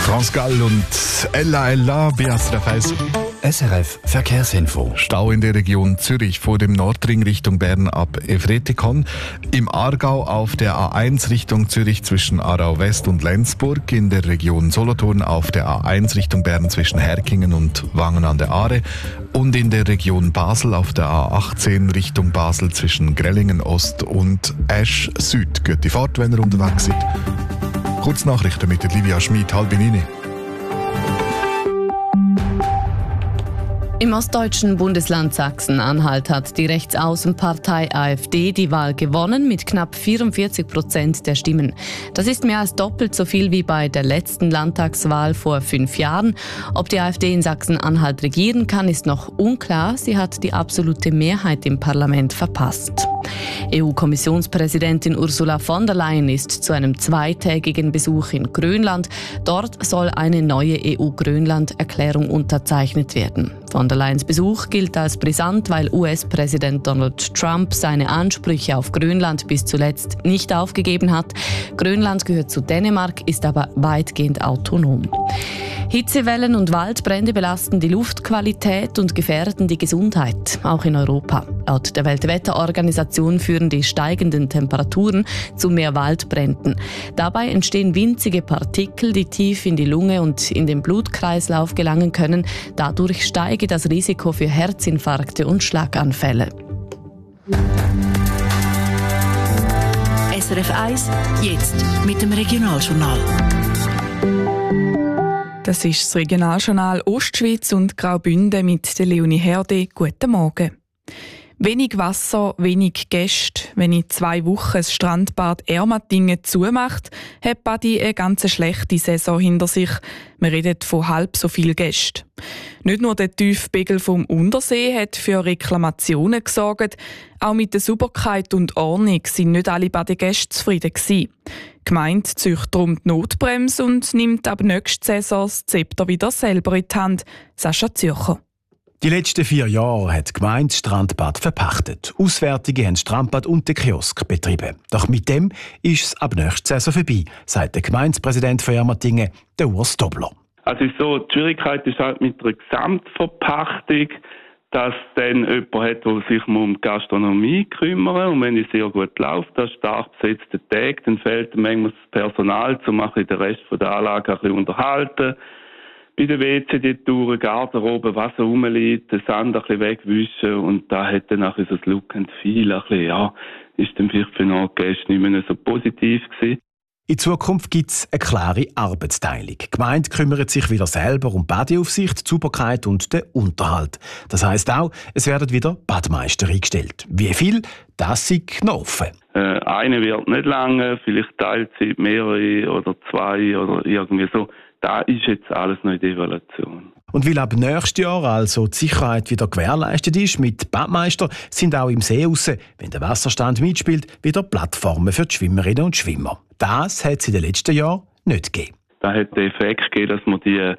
France Gall und Ella, SRF 1. SRF Verkehrsinfo. Stau in der Region Zürich vor dem Nordring Richtung Bern ab Efretikon. Im Aargau auf der A1 Richtung Zürich zwischen Aarau West und Lenzburg. In der Region Solothurn auf der A1 Richtung Bern zwischen Herkingen und Wangen an der Aare. Und in der Region Basel auf der A18 Richtung Basel zwischen Grellingen Ost und Esch Süd. Geht die Fahrt, wenn ihr unterwegs seid. Kurznachrichten mit Livia Schmid, 8:30. Im ostdeutschen Bundesland Sachsen-Anhalt hat die Rechtsaußenpartei AfD die Wahl gewonnen mit knapp 44% der Stimmen. Das ist mehr als doppelt so viel wie bei der letzten Landtagswahl vor 5 Jahren. Ob die AfD in Sachsen-Anhalt regieren kann, ist noch unklar. Sie hat die absolute Mehrheit im Parlament verpasst. EU-Kommissionspräsidentin Ursula von der Leyen ist zu einem 2-tägigen Besuch in Grönland. Dort soll eine neue EU-Grönland-Erklärung unterzeichnet werden. Von der Leyens Besuch gilt als brisant, weil US-Präsident Donald Trump seine Ansprüche auf Grönland bis zuletzt nicht aufgegeben hat. Grönland gehört zu Dänemark, ist aber weitgehend autonom. Hitzewellen und Waldbrände belasten die Luftqualität und gefährden die Gesundheit, auch in Europa. Laut der Weltwetterorganisation führen die steigenden Temperaturen zu mehr Waldbränden. Dabei entstehen winzige Partikel, die tief in die Lunge und in den Blutkreislauf gelangen können. Dadurch steige das Risiko für Herzinfarkte und Schlaganfälle. SRF 1, jetzt mit dem Regionaljournal. Das ist das Regionaljournal Ostschweiz und Graubünden mit der Leonie Herde. Guten Morgen. Wenig Wasser, wenig Gäste. Wenn in 2 Wochen das Strandbad Ermatingen zumacht, hat Badi eine ganz schlechte Saison hinter sich. Wir reden von halb so viel Gästen. Nicht nur der Tiefpegel vom Untersee hat für Reklamationen gesorgt, auch mit der Sauberkeit und Ordnung sind nicht alle Badegäste zufrieden gewesen. Die Gemeinde zieht darum die Notbremse und nimmt ab nächster Saison das Zepter wieder selber in die Hand. Sascha Zürcher. Die letzten 4 Jahre hat die Gemeinde das Strandbad verpachtet. Auswärtige haben das Strandbad und den Kiosk betrieben. Doch mit dem ist es ab nächster Saison vorbei, sagt der Gemeindepräsident von Ermatingen, der Urs Dobler. Also ist so, die Schwierigkeit ist halt mit der Gesamtverpachtung, dass dann jemand hat, der sich um die Gastronomie kümmert. Und wenn die sehr gut läuft, das stark besetzte Tag, dann fehlt manchmal das Personal, um den Rest der Anlage ein bisschen unterhalten. Bei den WC die Touren, Garderobe, Wasser rumliegt, den Sand ein bisschen wegwischen und da hat dann auch so das Look and Feel ein bisschen, ja, ist dann vielleicht für den Gäste nicht mehr so positiv gewesen. In Zukunft gibt es eine klare Arbeitsteilung. Die Gemeinde kümmert sich wieder selber um Badeaufsicht, die Sauberkeit und den Unterhalt. Das heisst auch, es werden wieder Badmeister eingestellt. Wie viel? Das ist noch offen. Eine wird nicht lange, vielleicht Teilzeit, mehrere oder 2 oder irgendwie so. Da ist jetzt alles noch in der Evaluation. Und weil ab nächstes Jahr also die Sicherheit wieder gewährleistet ist mit Badmeister, sind auch im See raus, wenn der Wasserstand mitspielt, wieder Plattformen für die Schwimmerinnen und Schwimmer. Das hat es in den letzten Jahren nicht gegeben. Da hat den Effekt gegeben, dass man die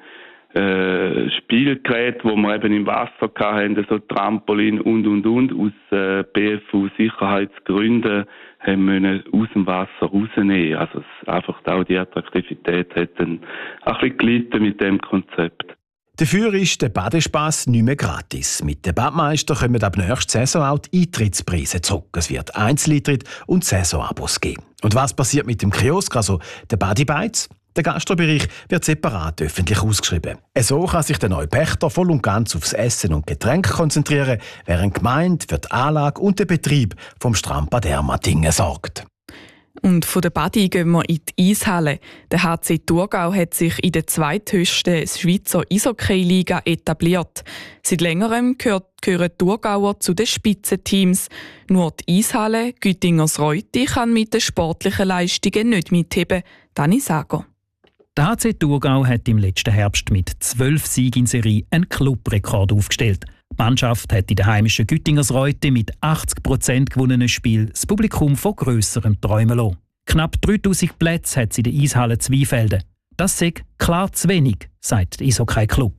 Spielgeräte, die wir eben im Wasser hatten, so Trampolin und aus BFU-Sicherheitsgründen haben müssen aus dem Wasser rausnehmen. Also einfach auch die Attraktivität hat dann ein bisschen gelitten mit dem Konzept. Dafür ist der Badespass nicht mehr gratis. Mit den Badmeister kommen ab nächster Saison auch die Eintrittspreise zurück. Es wird Einzeleintritt und Saisonabos geben. Und was passiert mit dem Kiosk, also der Badi-Bites? Der Gastrobereich wird separat öffentlich ausgeschrieben. So kann sich der neue Pächter voll und ganz aufs Essen und Getränk konzentrieren, während die Gemeinde für die Anlage und den Betrieb vom Strandbad Ermatingen sorgt. Und von der Badi gehen wir in die Eishalle. Der HC Thurgau hat sich in der zweithöchsten Schweizer Eishockey-Liga etabliert. Seit längerem gehören die Thurgauer zu den Spitzenteams. Nur die Eishalle Güttingers-Reutti kann mit den sportlichen Leistungen nicht mitheben. Dani Sager. Der HC Thurgau hat im letzten Herbst mit 12 Siegen in Serie einen Clubrekord aufgestellt. Die Mannschaft hat in der heimischen Güttingers-Reutti mit 80% gewonnenen Spiel das Publikum von grösserem träumen lassen. Knapp 3000 Plätze hat es in der Eishalle Zweifelden. Das sei klar zu wenig, sagt der Eishockey-Club.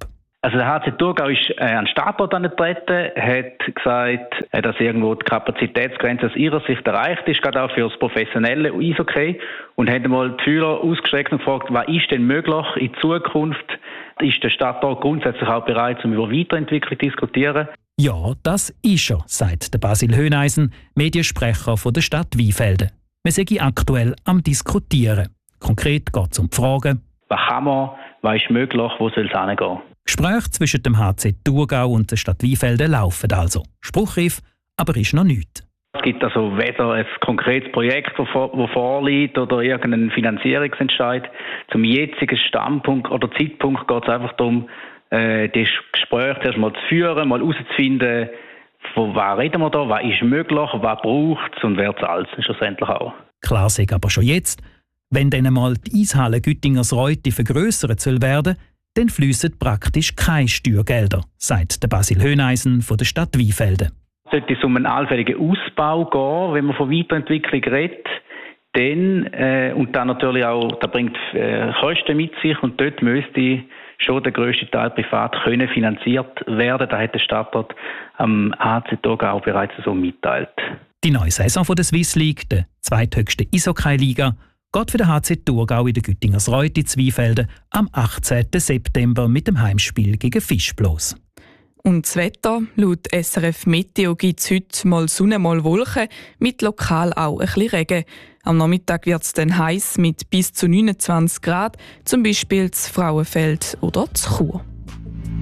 Also der HC Thurgau ist an den Stadtrat angetreten, hat gesagt, dass irgendwo die Kapazitätsgrenze aus ihrer Sicht erreicht ist, gerade auch für das professionelle Eishockey, und hat einmal die Fühler ausgestreckt und gefragt, was ist denn möglich in Zukunft? Ist der Stadtrat grundsätzlich auch bereit, um über Weiterentwicklung zu diskutieren? Ja, das ist er, sagt der Basil Höhneisen, Mediensprecher von der Stadt Weinfelden. Wir sind aktuell am Diskutieren. Konkret geht es um die Fragen: Was kann man, was ist möglich, wo soll es hingehen? Gespräche zwischen dem HC Thurgau und der Stadt Weinfelden laufen also. Spruchreif, aber ist noch nichts. Es gibt also weder ein konkretes Projekt, das vorliegt, oder irgendeinen Finanzierungsentscheid. Zum jetzigen Standpunkt oder Zeitpunkt geht es einfach darum, das Gespräch zuerst mal zu führen, mal herauszufinden, von was reden wir da, was ist möglich, was braucht es und wer zahlt es schlussendlich auch. Klar sei aber schon jetzt, wenn dann einmal die Eishalle Güttingersreute vergrössert soll werden, dann fliessen praktisch keine Steuergelder, sagt der Basil Höhneisen von der Stadt Weinfelden. Sollte es um einen allfälligen Ausbau gehen, wenn man von Weiterentwicklung redet, dann, und dann natürlich auch, das bringt Kosten mit sich, und dort müsste schon der grösste Teil privat können finanziert werden. Da hat der Stadtrat am HC Thurgau bereits so mitteilt. Die neue Saison von der Swiss League, der zweithöchsten Eishockey-Liga, geht für den HC Thurgau in der Güttingersreute in Weinfelden am 18. September mit dem Heimspiel gegen Fischblos. Und das Wetter? Laut SRF Meteo gibt es heute mal Sonne, mal Wolken, mit lokal auch ein bisschen Regen. Am Nachmittag wird es dann heiß mit bis zu 29 Grad, zum Beispiel zu Frauenfeld oder zu Chur.